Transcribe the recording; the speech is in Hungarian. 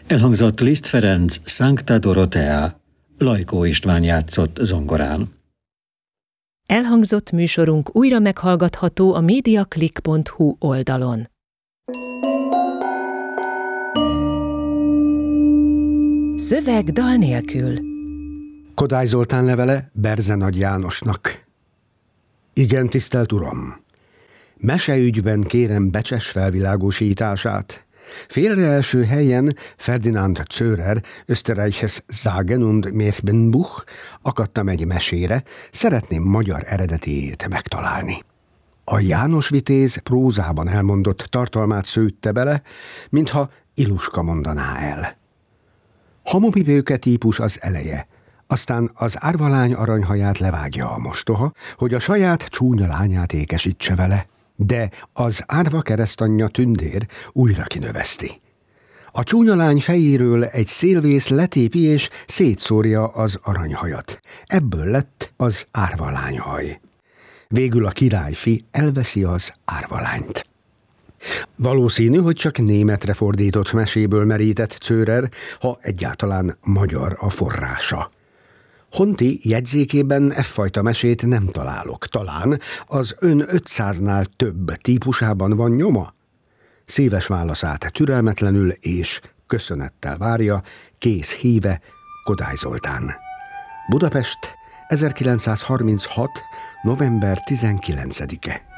Elhangzott Liszt Ferenc Sancta Dorothea, Lajkó István játszott zongorán. Elhangzott műsorunk újra meghallgatható a mediaclick.hu oldalon. Szöveg dal nélkül. Kodály Zoltán levele Berze Nagy Jánosnak. Igen, tisztelt Uram! Meseügyben kérem becses felvilágosítását. Félre első helyen Ferdinand Zörer, Österreiches Sagen und Märchenbuch, akadtam egy mesére, szeretném magyar eredetiét megtalálni. A János Vitéz prózában elmondott tartalmát szőtte bele, mintha Iluska mondaná el. Hamupipőke típus az eleje, aztán az árvalány aranyhaját levágja a mostoha, hogy a saját csúnya lányát ékesítse vele, de az árva keresztanyja Tündér újra kinöveszti. A csúnya lány fejéről egy szélvész letépi és szétszórja az aranyhajat. Ebből lett az árvalányhaj. Végül a királyfi elveszi az árvalányt. Valószínű, hogy csak németre fordított meséből merített Zörer, ha egyáltalán magyar a forrása. Honti jegyzékében effajta mesét nem találok. Talán az ön 500-nál több típusában van nyoma? Szíves válaszát türelmetlenül és köszönettel várja, kész híve Kodály Zoltán. Budapest, 1936. november 19-e.